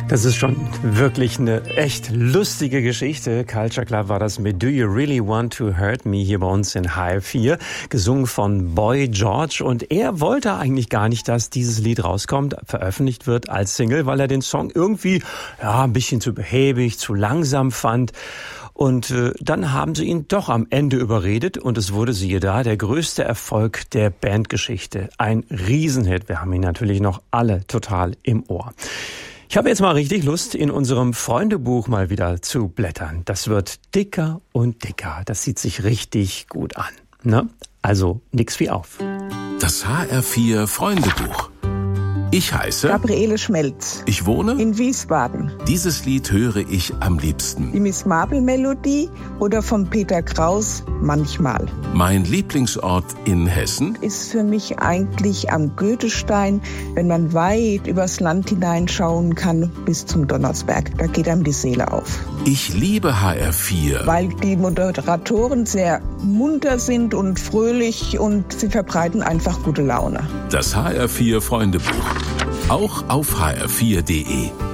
Das ist schon wirklich eine echt lustige Geschichte. Culture Club war das mit Do You Really Want to Hurt Me hier bei uns in HR4, gesungen von Boy George. Und er wollte eigentlich gar nicht, dass dieses Lied rauskommt, veröffentlicht wird als Single, weil er den Song irgendwie ein bisschen zu behäbig, zu langsam fand. Und dann haben sie ihn doch am Ende überredet und es wurde, siehe da, der größte Erfolg der Bandgeschichte. Ein Riesenhit. Wir haben ihn natürlich noch alle total im Ohr. Ich habe jetzt mal richtig Lust, in unserem Freundebuch mal wieder zu blättern. Das wird dicker und dicker. Das sieht sich richtig gut an. Ne? Also nix wie auf. Das HR4 Freundebuch. Ich heiße Gabriele Schmelz. Ich wohne in Wiesbaden. Dieses Lied höre ich am liebsten. Die Miss Marple Melodie oder von Peter Kraus manchmal. Mein Lieblingsort in Hessen ist für mich eigentlich am Goethestein, wenn man weit übers Land hineinschauen kann bis zum Donnersberg. Da geht einem die Seele auf. Ich liebe HR4. Weil die Moderatoren sehr munter sind und fröhlich und sie verbreiten einfach gute Laune. Das HR4 Freundebuch. Auch auf hr4.de.